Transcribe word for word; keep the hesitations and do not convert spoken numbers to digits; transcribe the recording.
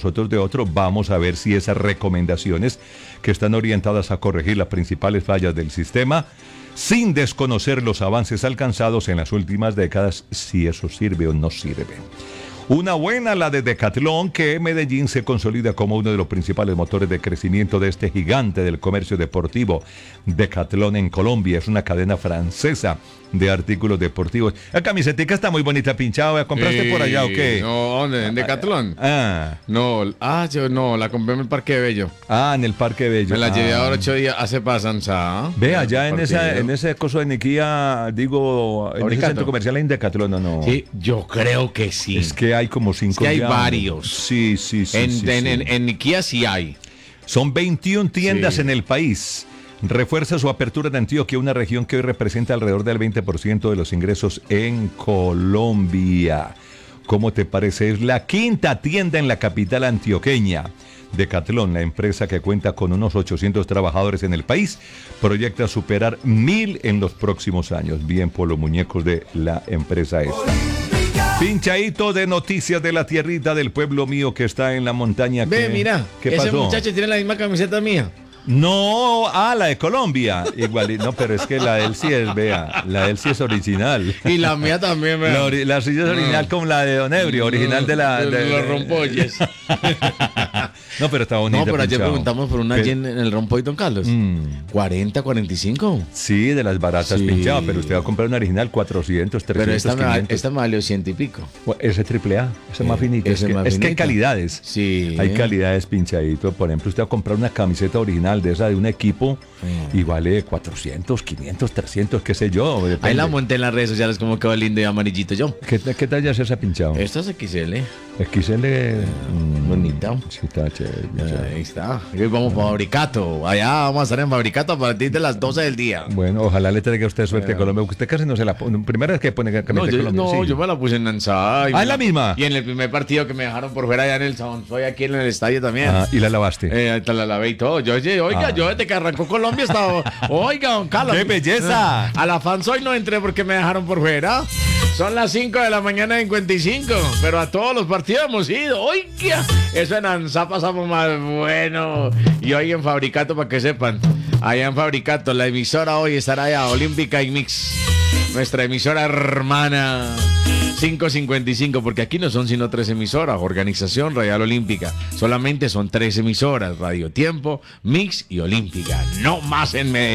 nosotros de otro, vamos a ver si esas recomendaciones que están orientadas a corregir las principales fallas del sistema, sin desconocer los avances alcanzados en las últimas décadas, si eso sirve o no sirve. Una buena, la de Decathlon, que Medellín se consolida como uno de los principales motores de crecimiento de este gigante del comercio deportivo. Decathlon en Colombia es una cadena francesa de artículos deportivos. La camisetica está muy bonita, pinchada. ¿La compraste Eh, por allá o qué? No, ¿dónde? ¿En Decathlon? Ah, No, ah, yo no, la compré en el Parque Bello. ah, en el Parque Bello. Me la llevé Ah. ahora ocho días, hace pasanza. Ve, allá en, esa, en ese coso de Niquía, digo, en ese Fabricato. centro comercial hay un Decathlon, ¿o no? Sí, yo creo que sí. Es que hay como cinco. Es que hay ya. varios. Sí, sí, sí. en, sí, en, sí. en, en Niquía sí hay. Son veintiuna tiendas Sí. en el país. Refuerza su apertura en Antioquia, una región que hoy representa alrededor del veinte por ciento de los ingresos en Colombia. ¿Cómo te parece? Es la quinta tienda en la capital antioqueña. Decathlon, la empresa que cuenta con unos ochocientos trabajadores en el país, proyecta superar mil en los próximos años. Bien por los muñecos de la empresa esta. Pinchadito de noticias de la tierrita del pueblo mío que está en la montaña. Ve, ¿Qué- mira, ¿qué ese pasó? muchacho tiene la misma camiseta mía. No, ah, la de Colombia. Igual, no, pero es que la de él sí es, vea, la de él sí es original. Y la mía también, vea. La, ori- la suya es original como la de Don Ebrio, original de la... De de- los de- rompolles. No, pero está bonita. No, pero ayer pinchado. preguntamos por una ¿Qué? allí en, en el rompoy Don Carlos. Mm. cuarenta, cuarenta y cinco. Sí, de las baratas Sí. pinchado, pero usted va a comprar una original cuatrocientos, Pero trescientos, esta me, quinientos. esta me valió ciento y pico. Ese triple A, ese es más Sí, finito. Es ese que, más es que hay finito. calidades. Sí. Hay calidades pinchadito. Por ejemplo, usted va a comprar una camiseta original de esa de un equipo y vale cuatrocientos, quinientos, trescientos, qué sé yo. depende. Ahí la monté en las redes sociales como quedó lindo y amarillito yo. ¿Qué, qué talla es esa pinchado? Esta es X L. X L. mm, bonita. Sí, está chévere. chévere. Ahí está. Y hoy vamos para Fabricato. Allá vamos a estar en Fabricato a partir de las doce del día. Bueno, ojalá le traiga a usted suerte a Colombia, porque usted casi no se la pone. Primera vez que pone No, camiseta de yo, Colombia. no sí. yo me la puse en Nanzá. y Ah, me ¿es la misma? Y en el primer partido que me dejaron por fuera allá en el Sabón, soy aquí en el estadio también. Ah, y la lavaste. Eh, ahí está la lavé y todo. Yo, oye, oiga, Ah. yo desde que arrancó Colombia estaba. Oiga, don Carlos. ¡Qué belleza! A la fans hoy no entré porque me dejaron por fuera. Son las cinco de la mañana cincuenta y cinco. Pero a todos los partidos hemos ido. Oiga, eso en Anzá pasamos más bueno. Y hoy en Fabricato, para que sepan. Allá en Fabricato, la emisora hoy estará allá, Olímpica y Mix. Nuestra emisora hermana. cinco cincuenta y cinco, porque aquí no son sino tres emisoras. Organización Radial Olímpica. Solamente son tres emisoras: Radio Tiempo, Mix y Olímpica. No más en Medellín.